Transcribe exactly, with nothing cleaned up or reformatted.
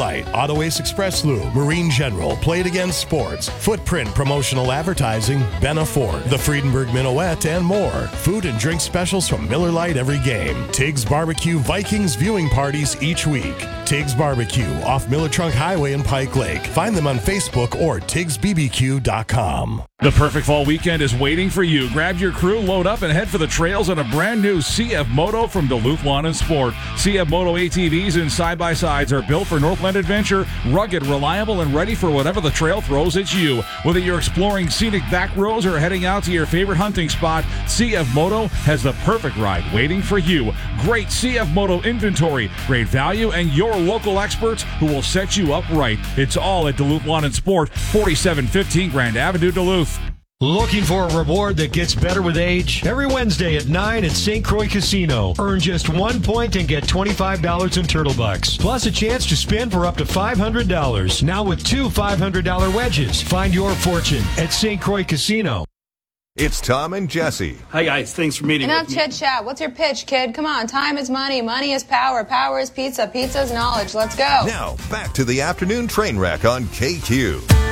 Light, Auto Ace Express Lube, Marine General, Play It Again Sports, Footprint Promotional Advertising, Benna Ford, the Friedenberg Minuet, and more. Food and drink specials from Miller Lite every game. Tiggs Barbecue Vikings viewing parties each week. Tiggs Barbecue off Miller Trunk Highway in Pike Lake. Find them on Facebook or Tiggs B B Q dot com. The perfect fall weekend is waiting for you. Grab your crew, load up, and head for the trails on a brand new C F Moto from Duluth Lawn and Sport. C F Moto A T Vs and side-by-sides are built for Northland adventure, rugged, reliable, and ready for whatever the trail throws at you. Whether you're exploring scenic back roads or heading out to your favorite hunting spot, C F Moto has the perfect ride waiting for you. Great C F Moto inventory, great value, and your local experts who will set you up right. It's all at Duluth Lawn and Sport, forty-seven fifteen Grand Avenue, Duluth. Looking for a reward that gets better with age? Every Wednesday at nine at Saint Croix Casino. Earn just one point and get twenty-five dollars in Turtle Bucks. Plus a chance to spin for up to five hundred dollars. Now with two five hundred dollars wedges. Find your fortune at Saint Croix Casino. It's Tom and Jesse. Hi, guys. Thanks for meeting Enough with me. chit chat. What's your pitch, kid? Come on. Time is money. Money is power. Power is pizza. Pizza is knowledge. Let's go. Now, back to the afternoon train wreck on K Q.